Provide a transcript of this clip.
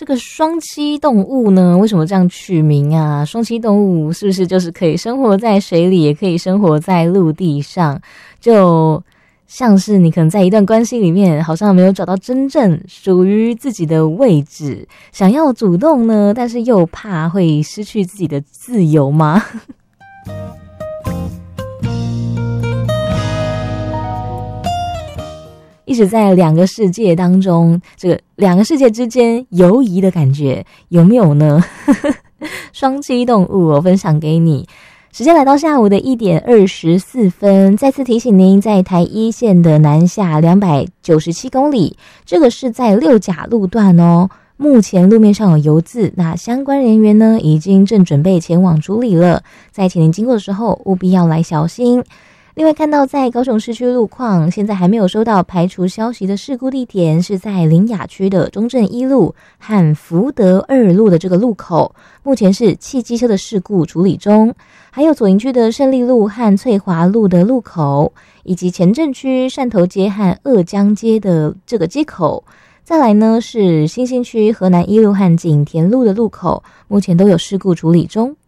这个双栖动物呢，为什么这样取名啊？双栖动物是不是就是可以生活在水里，也可以生活在陆地上？就像是你可能在一段关系里面，好像没有找到真正属于自己的位置，想要主动呢，但是又怕会失去自己的自由吗？一直在两个世界当中，这个两个世界之间游移的感觉有没有呢？双栖动物我分享给你。时间来到下午的1点24分，再次提醒您，在台一线的南下297公里，这个是在六甲路段哦。目前路面上有油渍，那相关人员呢已经正准备前往处理了，在请您经过的时候务必要来小心。另外看到在高雄市区路况，现在还没有收到排除消息的事故地点是在苓雅区的中正一路和福德2路的这个路口，目前是汽机车的事故处理中，还有左营区的胜利路和翠华路的路口，以及前镇区汕头街和二江街的这个街口。再来呢是新兴区河南一路和景田路的路口，目前都有事故处理中。